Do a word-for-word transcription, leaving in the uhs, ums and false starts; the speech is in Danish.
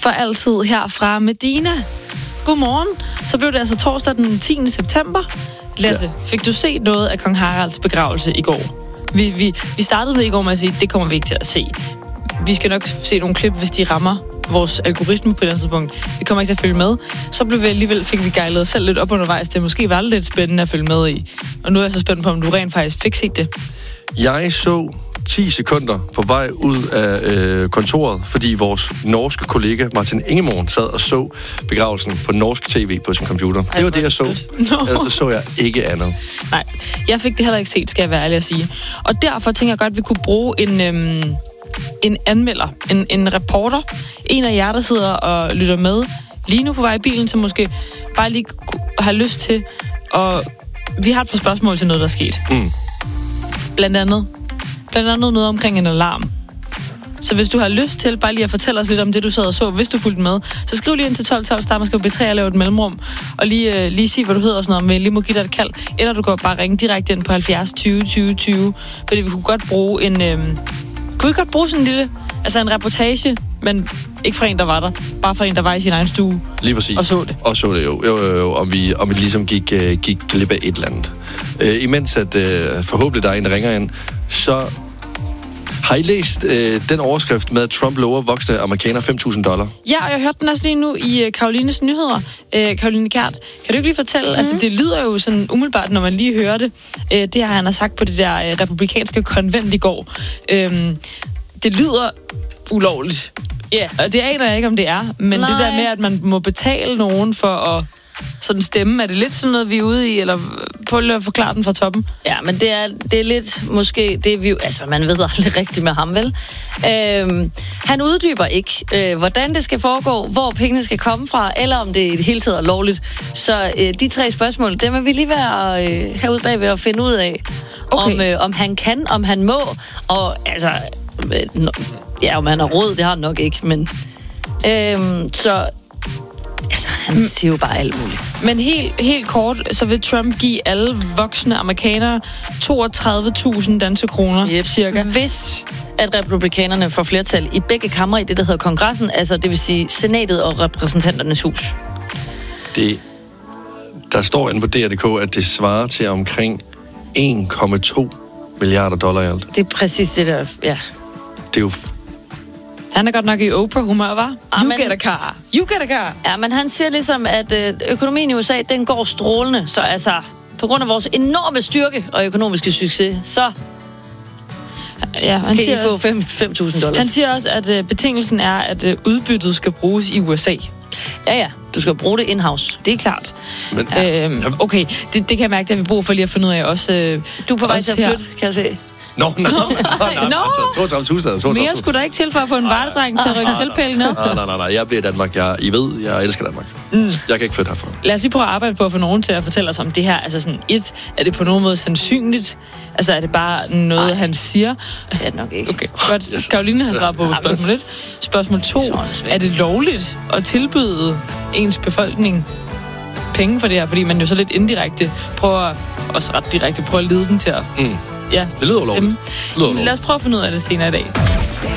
for altid her fra Medina. Godmorgen. Så blev det altså torsdag den tiende september. Lasse, ja. Fik du set noget af kong Haralds begravelse i går? Vi, vi, vi startede med i går med at sige, at det kommer vi ikke til at se. Vi skal nok se nogle klip, hvis de rammer vores algoritme på et tidspunkt. Vi kommer ikke til at følge med. Så blev vi alligevel, fik vi gejlet selv lidt op undervejs. Det måske var lidt spændende at følge med i. Og nu er jeg så spændt på, om du rent faktisk fik set det. Jeg så ti sekunder på vej ud af øh, kontoret, fordi vores norske kollega Martin Ingemorgen sad og så begravelsen på norsk tv på sin computer. Ej, det var det, jeg så. No. Ellers så så jeg ikke andet. Nej, jeg fik det heller ikke set, skal jeg være ærlig at sige. Og derfor tænker jeg godt, at vi kunne bruge en, øhm, en anmelder, en, en reporter, en af jer, der sidder og lytter med lige nu på vej i bilen, som måske bare lige har lyst til. Og vi har et par spørgsmål til noget, der er sket. Mm. Blandt andet Blandt andet noget omkring en alarm. Så hvis du har lyst til bare lige at fortælle os lidt om det, du sad og så, hvis du fulgte med, så skriv lige ind til tolv tolv, start med skrive B tre og lave et mellemrum, og lige, øh, lige sige, hvad du hedder og sådan noget, men lige må give dig et kald. Eller du kan bare ringe direkte ind på halvfjerds tyve tyve tyve, fordi vi kunne godt bruge en... Øh, kunne vi godt bruge sådan en lille... Altså en reportage, men ikke fra en, der var der. Bare fra en, der var i sin egen stue. Lige præcis. Og så det. Og så det jo. jo, jo, jo om, vi, om vi ligesom gik, uh, gik glip af et eller andet. Uh, imens at uh, forhåbentlig der er en, der ringer ind, så har I læst uh, den overskrift med, at Trump lover voksne amerikanere fem tusind dollar? Ja, og jeg hørte den også lige nu i uh, Karolines nyheder. Uh, Karoline Kjært, kan du ikke lige fortælle? Mm. Altså, det lyder jo sådan umiddelbart, når man lige hører det. Uh, det har han sagt på det der uh, republikanske konvent i går. Uh, det lyder ulovligt. Ja, yeah. Og det aner jeg ikke, om det er. Men Nej. Det der med, at man må betale nogen for at sådan stemme, er det lidt sådan noget, vi er ude i? Eller prøv at forklare den fra toppen. Ja, men det er, det er lidt måske... Det er vi, altså, man ved aldrig rigtigt med ham, vel? Øhm, han uddyber ikke, øh, hvordan det skal foregå, hvor pengene skal komme fra, eller om det i det hele taget er lovligt. Så øh, de tre spørgsmål, dem er vi lige ved at øh, herude bagved at finde ud af. Okay. Om, øh, om han kan, om han må, og altså... Ja, om han har råd, det har han nok ikke, men... Øhm, så... Altså, han siger jo bare alt muligt. Men helt, helt kort, så vil Trump give alle voksne amerikanere toogtredive tusind danske kroner, yep. cirka. Hvis at republikanerne får flertal i begge kamre i det, der hedder kongressen, altså det vil sige senatet og repræsentanternes hus. Det... Der står inde på D R punktum D K, at det svarer til omkring en komma to milliarder dollar i alt. Det er præcis det der, ja. Det er jo... Han er godt nok i Oprah-humør, hva'? You men, get a car. You get a car. Ja, men han siger ligesom, at øh, økonomien i U S A, den går strålende. Så altså, på grund af vores enorme styrke og økonomiske succes, så ja, han kan siger I få fem tusind dollars. Han siger også, at øh, betingelsen er, at øh, udbyttet skal bruges i U S A. Ja, ja. Du skal bruge det in-house. Det er klart. Men, øhm, okay, det, det kan jeg mærke, at vi bruger for lige at finde ud af også. Øh, du er på vej til at flytte, kan jeg se. Nå, nå, nå, nå, toogtredive tusind. Mere skulle der ikke til for at få en vartedreng til at rykke tilpælen ned? Nej, nej, nej, nej, jeg bliver i Danmark. Jeg, I ved, jeg elsker Danmark. Mm. Jeg kan ikke flytte herfra. Lad os lige prøve at arbejde på at få nogen til at fortælle os om det her. Altså sådan, et, er det på nogen måde sandsynligt? Altså, er det bare noget, Ej. han siger? Det er det nok ikke. Okay, godt. Yes. Karoline har svaret på spørgsmål et. Spørgsmål to. Er det lovligt at tilbyde ens befolkning penge for det her? Fordi man jo så lidt indirekte prøver, også ret direkte, prøver at lede dem til at... Mm. Ja. Det lyder ulovligt. Lad os prøve at finde ud af det senere i dag.